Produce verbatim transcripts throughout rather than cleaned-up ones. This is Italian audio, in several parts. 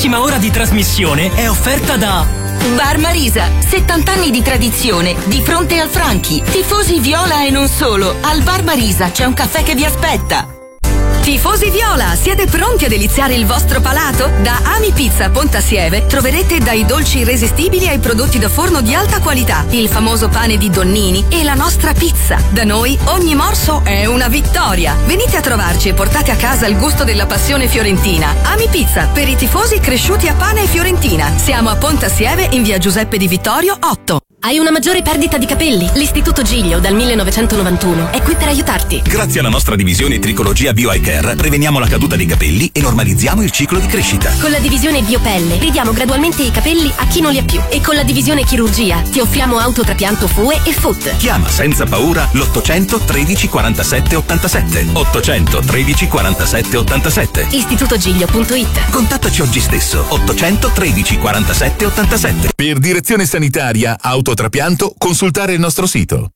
l'ultima ora di trasmissione è offerta da Bar Marisa, settanta anni di tradizione, di fronte al Franchi. Tifosi viola e non solo, al Bar Marisa c'è un caffè che vi aspetta. Tifosi viola, siete pronti a deliziare il vostro palato? Da Ami Pizza Pontasieve troverete dai dolci irresistibili ai prodotti da forno di alta qualità, il famoso pane di Donnini e la nostra pizza. Da noi ogni morso è una vittoria. Venite a trovarci e portate a casa il gusto della passione fiorentina. Ami Pizza, per i tifosi cresciuti a pane e fiorentina. Siamo a Pontasieve in via Giuseppe di Vittorio otto. Hai una maggiore perdita di capelli? L'Istituto Giglio dal millenovecentonovantuno è qui per aiutarti. Grazie alla nostra divisione Tricologia Bio Eye Care preveniamo la caduta dei capelli e normalizziamo il ciclo di crescita. Con la divisione Biopelle ridiamo gradualmente i capelli a chi non li ha più. E con la divisione Chirurgia ti offriamo autotrapianto F U E e F U T. Chiama senza paura l'ottocento tredici quarantasette ottantasette. ottocento tredici quarantasette ottantasette. istitutogiglio punto it. Contattaci oggi stesso. ottocento tredici quarantasette ottantasette. Per direzione sanitaria autotrapianto consultare il nostro sito.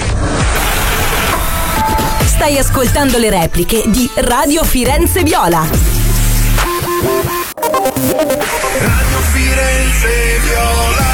Stai ascoltando le repliche di Radio Firenze Viola. Radio Firenze Viola.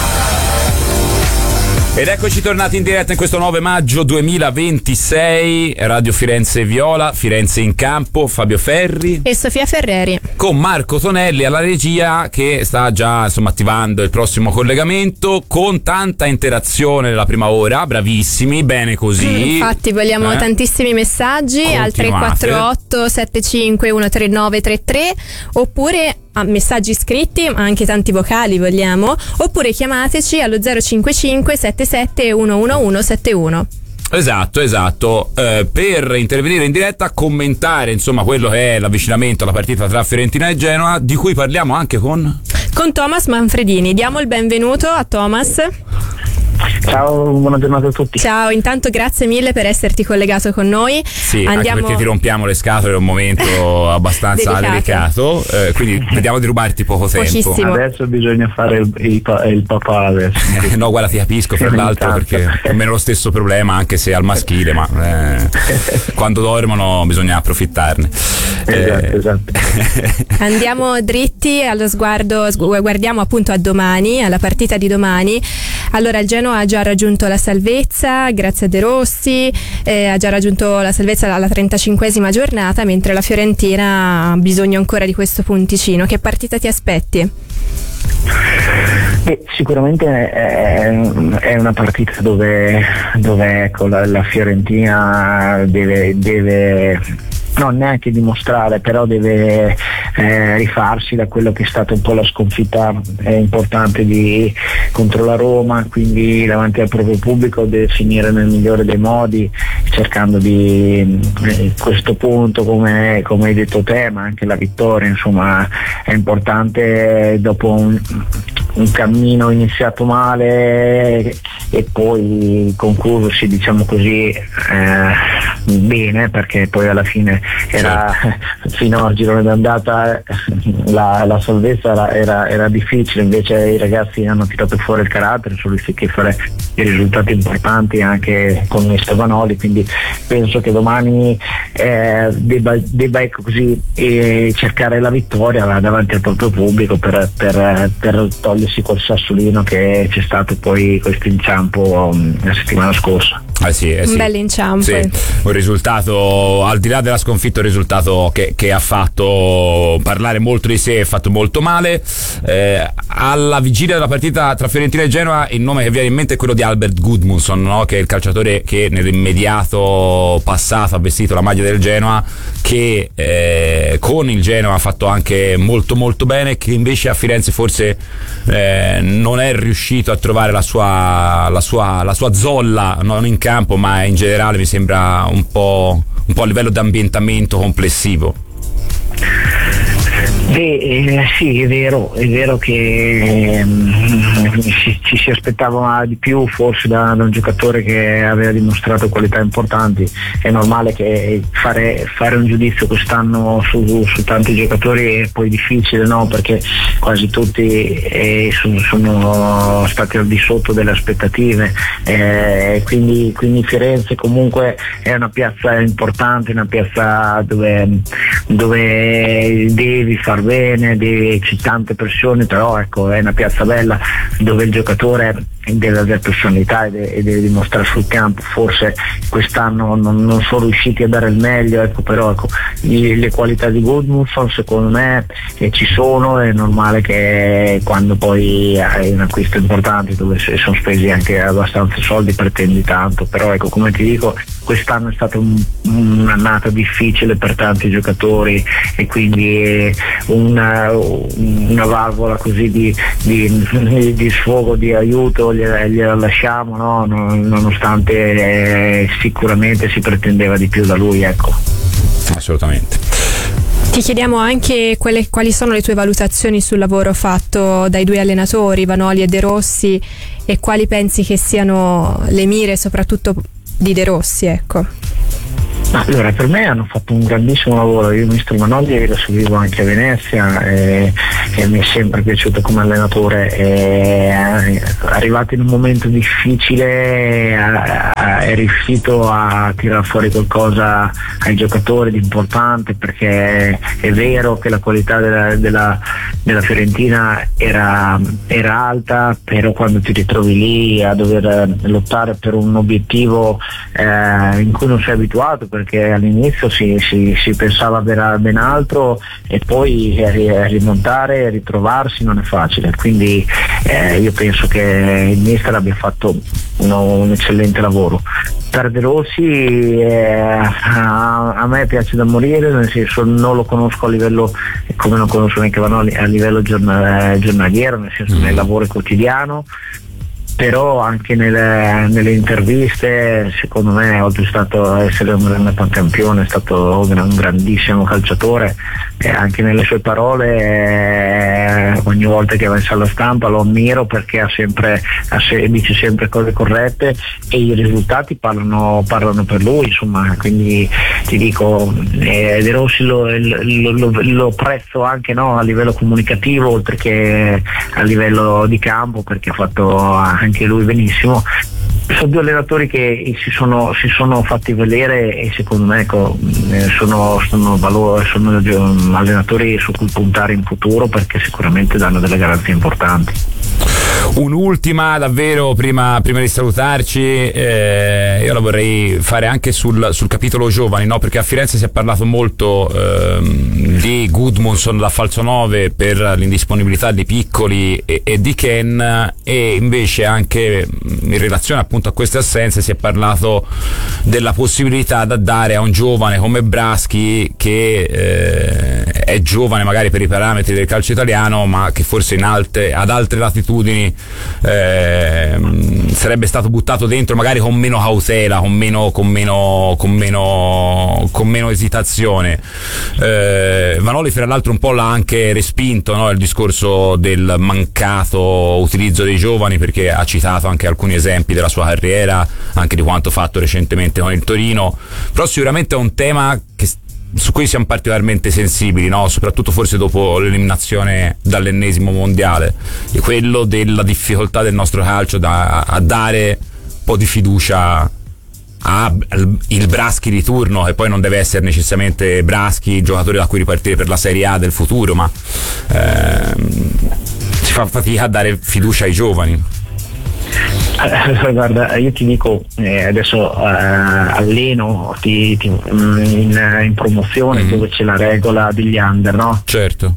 Ed eccoci tornati in diretta in questo nove maggio duemilaventisei, Radio Firenze Viola, Firenze in campo, Fabio Ferri e Sofia Ferreri, con Marco Tonelli alla regia, che sta già insomma attivando il prossimo collegamento, con tanta interazione nella prima ora, bravissimi, bene così. Mm, infatti vogliamo eh? tantissimi messaggi. Continuate. Al tre quattro otto sette cinque uno tre nove tre tre, oppure a messaggi scritti, ma anche tanti vocali vogliamo, oppure chiamateci allo zero cinque cinque sette sette uno uno uno sette uno. Esatto, esatto. Eh, per intervenire in diretta, commentare insomma quello che è l'avvicinamento alla partita tra Fiorentina e Genoa, di cui parliamo anche con con Thomas Manfredini. Diamo il benvenuto a Thomas. Ciao, buona giornata a tutti. Ciao, intanto grazie mille per esserti collegato con noi. Sì, Andiamo... anche perché ti rompiamo le scatole, è un momento abbastanza delicato, eh, quindi vediamo di rubarti poco tempo. Pochissimo. Adesso bisogna fare il, il, il papà adesso. Eh, no, guarda, ti capisco, fra l'altro, perché ho meno lo stesso problema, anche se al maschile, ma eh, quando dormono bisogna approfittarne. Esatto, eh. esatto. Andiamo dritti allo sguardo, guardiamo appunto a domani, alla partita di domani. Allora, il Genoa ha già raggiunto la salvezza grazie a De Rossi, eh, ha già raggiunto la salvezza alla trentacinquesima giornata, mentre la Fiorentina ha bisogno ancora di questo punticino. Che partita ti aspetti? Beh, sicuramente è, è una partita dove, dove ecco, la, la Fiorentina deve, deve non neanche dimostrare, però deve eh, rifarsi da quello che è stata un po' la sconfitta eh, importante di, contro la Roma, quindi davanti al proprio pubblico deve finire nel migliore dei modi, cercando di eh, questo punto, come, come hai detto te, ma anche la vittoria, insomma è importante dopo un, un cammino iniziato male e poi conclusosi, diciamo così, eh, bene, perché poi alla fine era fino al girone d'andata la, la salvezza era, era, era difficile, invece i ragazzi hanno tirato fuori il carattere, sono riusciti a fare i risultati importanti anche con Estebanoli, quindi penso che domani eh, debba, debba ecco così eh, cercare la vittoria davanti al proprio pubblico per, per, per togliersi quel sassolino che c'è stato poi questo inciampo um, la settimana scorsa. Eh sì, eh sì. Un bel inciampo. Sì. Un risultato, al di là della sconfitta, un risultato che, che ha fatto parlare molto di sé e fatto molto male. Eh, alla vigilia della partita tra Fiorentina e Genoa, il nome che viene in mente è quello di Albert Gudmundsson, no? Che è il calciatore che nell'immediato passato ha vestito la maglia del Genoa, che eh, con il Genoa ha fatto anche molto molto bene, che invece a Firenze forse eh, non è riuscito a trovare la sua, la sua, la sua zolla, non in campo ma in generale, mi sembra un po', un po' a livello di ambientamento complessivo. Beh, eh, sì, è vero, è vero che, ci, ci si aspettava di più forse da, da un giocatore che aveva dimostrato qualità importanti. È normale che fare, fare un giudizio quest'anno su, su tanti giocatori è poi difficile, no? Perché quasi tutti eh, sono, sono stati al di sotto delle aspettative, eh, quindi, quindi Firenze comunque è una piazza importante, una piazza dove, dove devi far bene, devi, c'è tante pressioni, però ecco, è una piazza bella dove il giocatore deve avere personalità e deve, e deve dimostrare sul campo. Forse quest'anno non, non sono riusciti a dare il meglio, ecco, però ecco, gli, le qualità di Gudmundsson secondo me eh, ci sono. È normale che quando poi hai un acquisto importante dove sono spesi anche abbastanza soldi pretendi tanto, però ecco, come ti dico, quest'anno è stata un, un'annata difficile per tanti giocatori e quindi una, una valvola così di, di, di sfogo, di aiuto gliela, gliela lasciamo, no? Nonostante eh, sicuramente si pretendeva di più da lui, ecco. Assolutamente. Ti chiediamo anche quelle, quali sono le tue valutazioni sul lavoro fatto dai due allenatori, Vanoli e De Rossi, e quali pensi che siano le mire soprattutto di De Rossi, ecco. Allora, per me hanno fatto un grandissimo lavoro. Io mister Manogli lo seguivo anche a Venezia e, e mi è sempre piaciuto come allenatore. E, arrivato in un momento difficile a, a, è riuscito a tirare fuori qualcosa ai giocatori di importante, perché è vero che la qualità della, della, della Fiorentina era, era alta, però quando ti ritrovi lì a dover lottare per un obiettivo eh, in cui non sei abituato, perché all'inizio si, si, si pensava a ben altro e poi rimontare e ritrovarsi non è facile, quindi eh, io penso che il mister abbia fatto uno, un eccellente lavoro. Per De Rossi eh, a, a me piace da morire, nel senso non lo conosco a livello, come non conosco neanche Vanoli, a livello giornal, giornaliero, nel senso nel lavoro quotidiano, però anche nelle, nelle interviste secondo me, oltre stato essere un grande pancampione, è stato un grandissimo calciatore, e anche nelle sue parole eh, ogni volta che va in sala stampa lo ammiro, perché ha sempre, ha se, dice sempre cose corrette e i risultati parlano, parlano per lui, insomma. Quindi ti dico, eh, De Rossi lo, lo, lo, lo prezzo anche, no, a livello comunicativo oltre che a livello di campo, perché ha fatto anche lui benissimo. Sono due allenatori che si sono, si sono fatti vedere e secondo me ecco, sono, sono, valore, sono allenatori su cui puntare in futuro, perché sicuramente danno delle garanzie importanti. Un'ultima davvero prima, prima di salutarci, eh, io la vorrei fare anche sul, sul capitolo giovani, no? Perché a Firenze si è parlato molto eh, di Gudmundsson da falso nove per l'indisponibilità di Piccoli e, e di Ken, e invece anche in relazione appunto a queste assenze si è parlato della possibilità da dare a un giovane come Braschi, che eh, è giovane magari per i parametri del calcio italiano, ma che forse in alte, ad altre latitudini Eh, sarebbe stato buttato dentro magari con meno cautela, con meno, con meno, con meno, con meno esitazione. eh, Vanoli fra l'altro un po' l'ha anche respinto, no? Il discorso del mancato utilizzo dei giovani, perché ha citato anche alcuni esempi della sua carriera, anche di quanto fatto recentemente con il Torino. Però sicuramente è un tema che su cui siamo particolarmente sensibili, no? Soprattutto forse dopo l'eliminazione dall'ennesimo mondiale, e quello della difficoltà del nostro calcio da, a dare un po' di fiducia a il Braschi di turno, che poi non deve essere necessariamente Braschi, giocatore da cui ripartire per la Serie A del futuro, ma ehm, si fa fatica a dare fiducia ai giovani. Allora, guarda, io ti dico, eh, adesso eh, alleno ti, ti, in, in promozione, mm. dove c'è la regola degli under, no? Certo.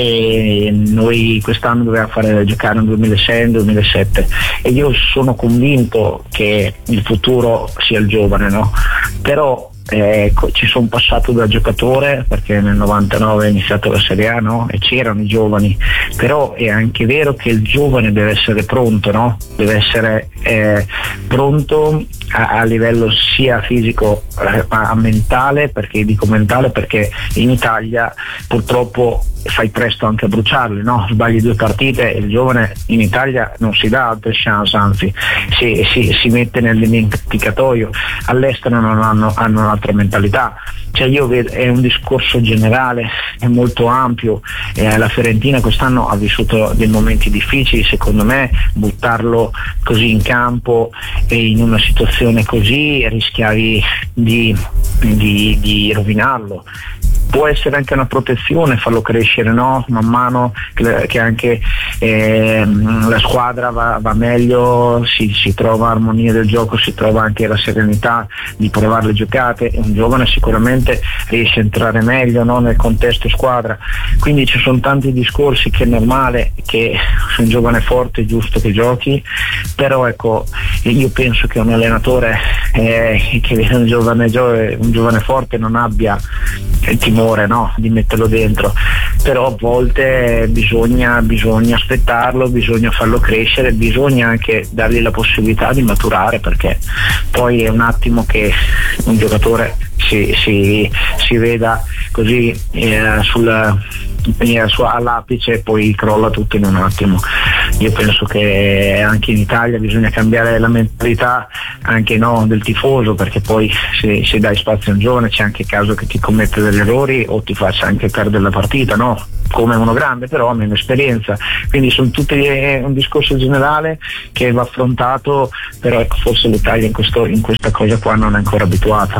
E noi quest'anno dovevamo fare giocare nel duemilasei duemilasette e io sono convinto che il futuro sia il giovane, no? Però Eh, ci sono passato da giocatore, perché nel novantanove è iniziato la Serie A, no? E c'erano i giovani, però è anche vero che il giovane deve essere pronto, no? Deve essere eh, pronto a, a livello sia fisico eh, ma mentale, perché dico mentale perché in Italia purtroppo fai presto anche a bruciarli, no? Sbagli due partite e il giovane in Italia non si dà altre chance, anzi si, si, si mette nel dimenticatoio. All'estero non hanno, hanno un'altra mentalità, cioè io vedo, è un discorso generale, è molto ampio, eh, la Fiorentina quest'anno ha vissuto dei momenti difficili, secondo me buttarlo così in campo e in una situazione così rischiavi di, di, di rovinarlo. Può essere anche una protezione, farlo crescere, no? Man mano che anche eh, la squadra va, va meglio, si, si trova armonia del gioco, si trova anche la serenità di provare le giocate. Un giovane sicuramente riesce a entrare meglio, no? Nel contesto squadra, quindi ci sono tanti discorsi che è normale che se un giovane forte è giusto che giochi, però ecco, io penso che un allenatore eh, che vede un giovane, un giovane forte non abbia il timore, no, di metterlo dentro, però a volte bisogna, bisogna aspettarlo, bisogna farlo crescere, bisogna anche dargli la possibilità di maturare, perché poi è un attimo che un giocatore si, si, si veda così eh, sul, eh, su, all'apice e poi crolla tutto in un attimo. Io penso che anche in Italia bisogna cambiare la mentalità anche, no, del tifoso, perché poi se, se dai spazio a un giovane c'è anche il caso che ti commette degli errori o ti faccia anche perdere la partita, no? Come uno grande, però ha meno esperienza, quindi sono tutti eh, un discorso generale che va affrontato, però ecco, forse l'Italia in, questo, in questa cosa qua non è ancora abituata.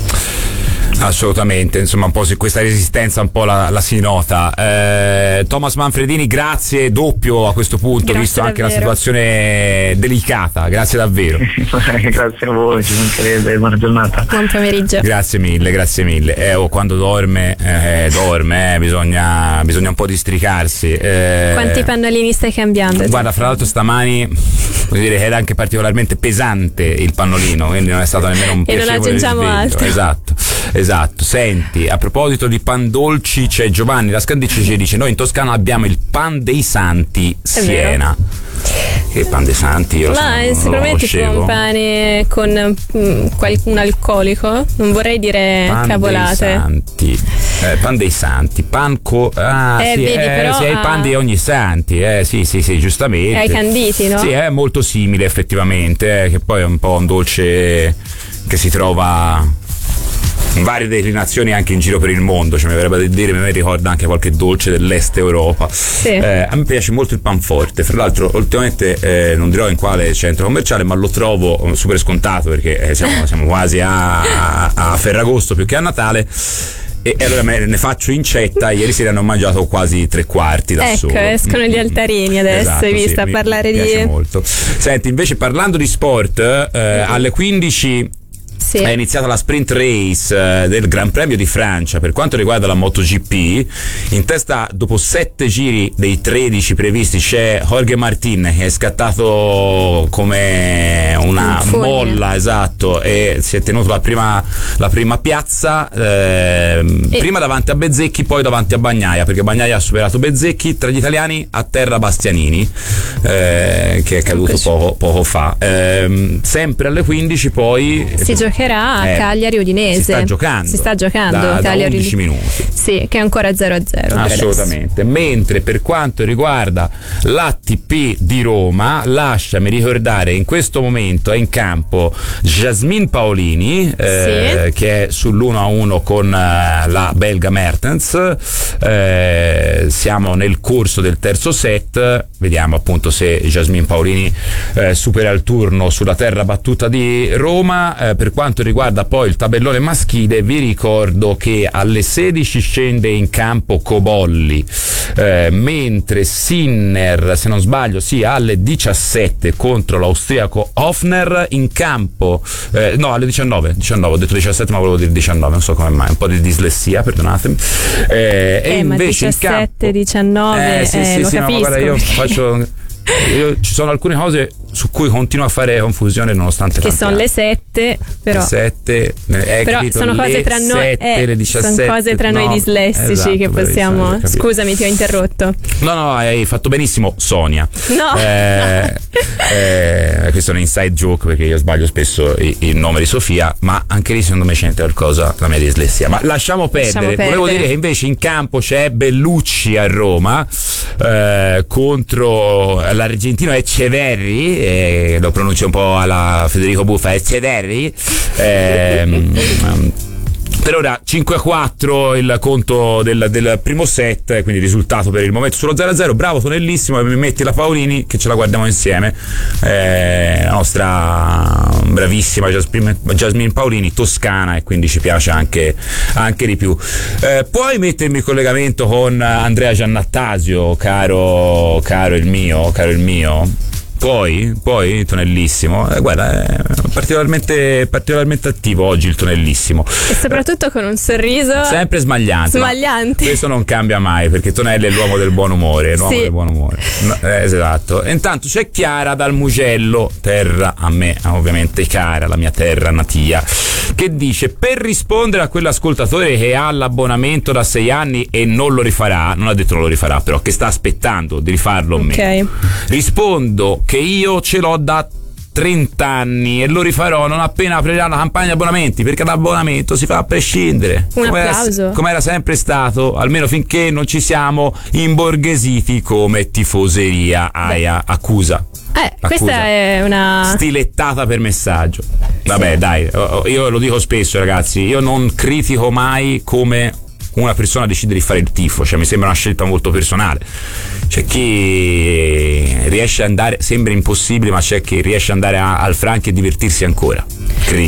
Assolutamente, insomma un po' su questa resistenza un po' la, la si nota. eh, Thomas Manfredini, grazie doppio a questo punto, grazie visto davvero. Anche la situazione delicata, grazie davvero. Grazie a voi, ci mancherebbe, buona giornata. Buon pomeriggio. Grazie mille, grazie mille. Eh, oh, quando dorme, eh, dorme, eh, bisogna, bisogna un po' districarsi. Eh, Quanti pannolini stai cambiando? Guarda, fra l'altro stamani vuol dire che era anche particolarmente pesante il pannolino, quindi non è stato nemmeno un piacevole e non aggiungiamo risveglio. altro. Esatto. Esatto, senti, a proposito di pan dolci, c'è Giovanni la Scandicci ci dice: noi in Toscana abbiamo il pan dei Santi Siena. Che pan dei Santi? Io Ma so, sicuramente tipo un pane con mm, qualcun alcolico, non vorrei dire pan cavolate. Dei Santi. Eh, pan dei Santi, pan co ah, eh, sì, vedi, eh, però sì, è il pan di ogni santi, eh, sì, sì, sì, giustamente. Ai canditi, no? Sì, è molto simile effettivamente, eh, che poi è un po' un dolce che si trova in varie declinazioni anche in giro per il mondo, cioè mi verrebbe da dire, mi ricorda anche qualche dolce dell'est Europa. Sì. Eh, a me piace molto il panforte, fra l'altro ultimamente eh, non dirò in quale centro commerciale, ma lo trovo super scontato perché eh, siamo, siamo quasi a, a, a Ferragosto più che a Natale. E allora me ne faccio incetta. Ieri sera ne ho mangiato quasi tre quarti da ecco, solo. Ecco, escono gli altarini adesso, esatto, hai visto, sì, a mi, parlare mi di... piace molto. Senti, invece parlando di sport, eh, mm-hmm. alle quindici sì. è iniziata la sprint race eh, del Gran Premio di Francia per quanto riguarda la MotoGP. In testa, dopo sette giri dei tredici previsti, c'è Jorge Martin, che è scattato come una molla, esatto, e si è tenuto la prima, la prima piazza, eh, e... prima davanti a Bezzecchi, poi davanti a Bagnaia, perché Bagnaia ha superato Bezzecchi. Tra gli italiani a terra Bastianini, eh, che è caduto poco, poco fa. Eh, sempre alle quindici poi si giocherà a eh, Cagliari Udinese. Si sta giocando. Si sta giocando da, Cagliari da undici minuti. Sì, che è ancora zero a zero. Assolutamente. Mentre per quanto riguarda l'A T P di Roma, lasciami ricordare, in questo momento è in campo Jasmine Paolini, eh, sì. che è sull'uno a uno con eh, la belga Mertens. Eh, siamo nel corso del terzo set, vediamo appunto se Jasmine Paolini eh, supera il turno sulla terra battuta di Roma. Eh, per quanto riguarda poi il tabellone maschile, vi ricordo che alle sedici scende in campo Cobolli, eh, mentre Sinner, se non sbaglio, sì, alle diciassette contro l'austriaco Hofner. In campo eh, no, alle diciannove, diciannove, ho detto diciassette ma volevo dire diciannove, non so come mai, un po' di dislessia, perdonatemi. Eh, eh, e ma invece diciassette, in campo diciannove, eh, sì, eh, sì, lo sì, capisco, no, guarda, io perché... faccio io, ci sono alcune cose su cui continuo a fare confusione nonostante che sono anni. le sette, però le sette, eh, però capito, sono cose le tra noi, sette, eh, le diciassette, sono cose tra no, noi dislessici, esatto, che possiamo. capito. Scusami, ti ho interrotto. No, no, hai fatto benissimo, Sonia. No. Eh, eh, questo è un inside joke perché io sbaglio spesso il, il nome di Sofia, ma anche lì secondo me c'entra qualcosa la mia dislessia. Ma lasciamo perdere. Lasciamo perdere. Volevo dire che invece in campo c'è Bellucci a Roma eh, contro l'argentino Ecceverri, eh, lo pronuncio un po' alla Federico Buffa, Ecceverri. Eh, Per ora cinque a quattro il conto del, del primo set, quindi risultato per il momento sullo zero a zero. Bravo Tonellissimo, e mi metti la Paolini che ce la guardiamo insieme, eh, la nostra bravissima Jasmine, Jasmine Paolini, toscana, e quindi ci piace anche, anche di più. Eh, puoi mettermi in collegamento con Andrea Giannattasio, caro, caro il mio, caro il mio? Poi, poi Tonellissimo, eh, guarda, è particolarmente, particolarmente attivo oggi il Tonellissimo. E soprattutto con un sorriso sempre smagliante. Smagliante. Questo non cambia mai, perché Tonelli è l'uomo del buon umore, l'uomo sì. del buon umore. No, eh, esatto. E intanto c'è Chiara dal Mugello, terra a me, ovviamente cara, la mia terra natia, che dice: per rispondere a quell'ascoltatore che ha l'abbonamento da sei anni e non lo rifarà, non ha detto non lo rifarà, però che sta aspettando di rifarlo o okay. meno, rispondo che io ce l'ho da trenta anni e lo rifarò non appena aprirà la campagna di abbonamenti, perché l'abbonamento si fa a prescindere, un come applauso era, come era sempre stato, almeno finché non ci siamo imborghesiti come tifoseria. Aia, accusa. Eh, Accusa. Questa è una stilettata per messaggio. Vabbè, sì. Dai, io lo dico spesso, ragazzi, io non critico mai come una persona decide di fare il tifo, cioè mi sembra una scelta molto personale. C'è chi riesce ad andare, sembra impossibile, ma c'è chi riesce ad andare a, al Franchi e divertirsi ancora.